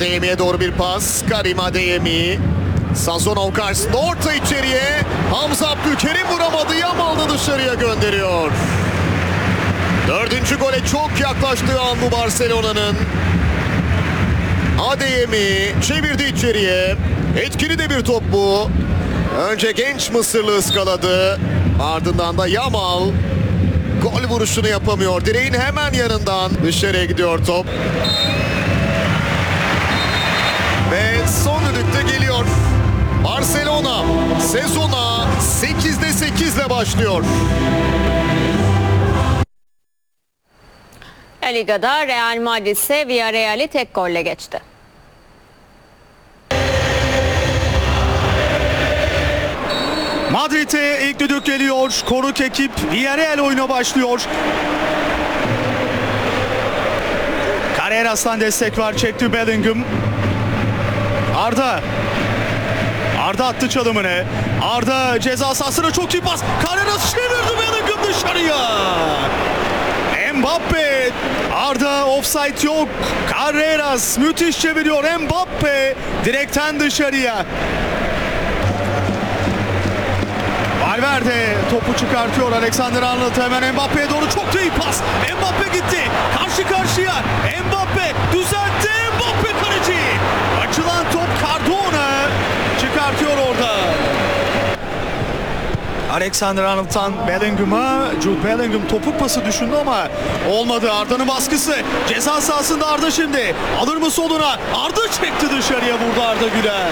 Adeyemi'ye doğru bir pas. Karim Adeyemi. Sazonov karşısında orta içeriye. Hamza Abdülkerim vuramadı. Yamal da dışarıya gönderiyor. Dördüncü gole çok yaklaştığı an bu Barcelona'nın. Adeyemi çevirdi içeriye. Etkili de bir top bu. Önce genç Mısırlı ıskaladı. Ardından da Yamal gol vuruşunu yapamıyor. Direğin hemen yanından dışarıya gidiyor top. Ve son düdükte geliyor. Barcelona sezona 8'de 8 ile başlıyor. La Liga'da Real Madrid ise Villarreal'i tek golle geçti. Madrid'e ilk düdük geliyor. Konuk ekip Villarreal oyuna başlıyor. Carreras'tan destek var. Çekti Bellingham. Arda attı çalımını. Arda ceza sahasına çok iyi pas. Carreras çevirdi, Bellingham dışarıya. Mbappe. Arda offside yok. Carreras müthiş çeviriyor. Mbappe direkten dışarıya. Valverde topu çıkartıyor. Alexander-Arnold hemen Mbappe'ye doğru çok da iyi pas. Mbappe gitti. Karşı karşıya. Mbappe düzeltti. Mbappe kaleci. Açılan top Cardona çıkartıyor orada. Alexander-Arnold'tan Bellingham'a. Jude Bellingham topuk pası düşündü ama olmadı. Arda'nın baskısı. Ceza sahasında Arda şimdi. Alır mı soluna? Arda çekti dışarıya, vurdu Arda Güler.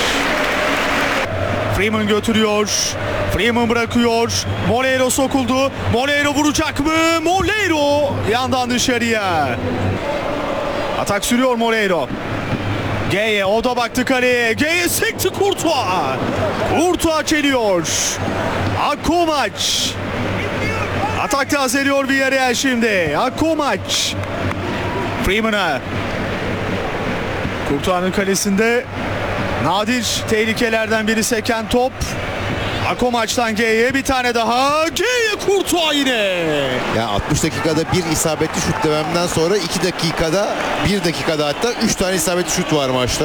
Freeman götürüyor. Freeman bırakıyor. Moleiro sokuldu. Moleiro vuracak mı? Moleiro yandan dışarıya. Atak sürüyor Moleiro. Geye, o da baktı kaleye. Geye sekti Courtois. Courtois çeliyor. Akkomaç. Atak tazeliyor Villarreal şimdi. Akkomaç. Freeman'a. Courtois'ın kalesinde nadir tehlikelerden biri seken top. Akomaç'tan G'ye bir tane daha. G'ye Courtois yine. Yani 60 dakikada bir isabetli şut dememden sonra 2 dakikada 1 dakikada hatta 3 tane isabetli şut var maçta.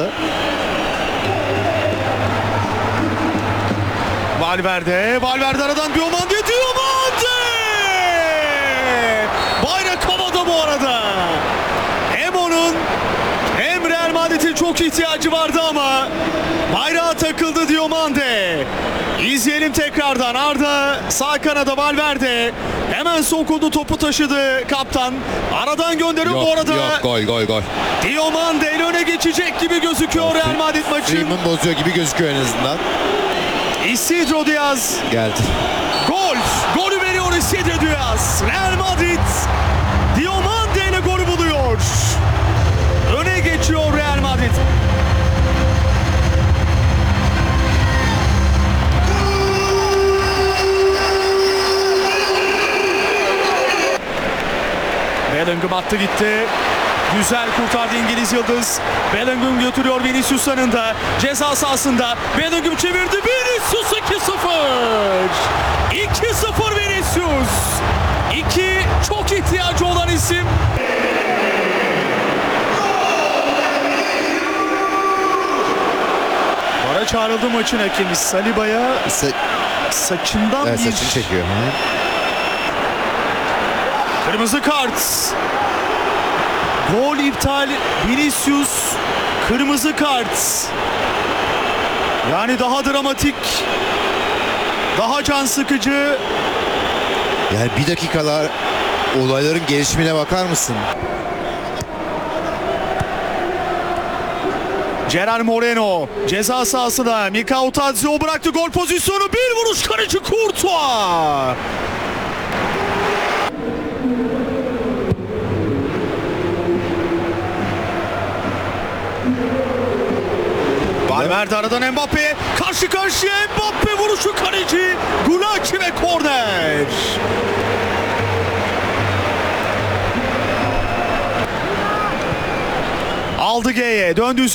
Valverde aradan Diomande. Bayrak havada bu arada. Hem onun hem Real Madrid'in çok ihtiyacı vardı ama bayrağa takıldı Diomande. İzleyelim tekrardan. Arda sağ kanada, Valverde hemen sokuldu, topu taşıdı kaptan. Aradan gönderiyor bu arada. Yok, gol. Diomande ile öne geçecek gibi gözüküyor Real Madrid maçı. Freeman bozuyor gibi gözüküyor en azından. Isidro Diaz. Geldi. Golü veriyor Isidro Diaz. Real Madrid Diomande ile golü buluyor. Öne geçiyor Real Madrid. Bellingham attı gitti. Güzel kurtardı İngiliz yıldız. Bellingham götürüyor Vinicius yanında. Ceza sahasında. Bellingham çevirdi. Vinicius 2-0. 2-0 Vinicius. 2 çok ihtiyacı olan isim. Bara çağrıldı maçın hakemi. Saliba'ya saçından Evet, bir saçını çekiyor. kırmızı kart. Gol iptal. Vinicius kırmızı kart. Yani daha dramatik, daha can sıkıcı. Yani bir dakikalar olayların gelişimine bakar mısın? Gerard Moreno ceza sahasında. Mikao Tadzio bıraktı gol pozisyonu. Bir vuruş, kaleci Courtois. Valverde aradan Mbappe'ye. Karşı karşıya Mbappe vuruşu, kaleci Gulacsi ve korner. Aldı G'ye, döndü.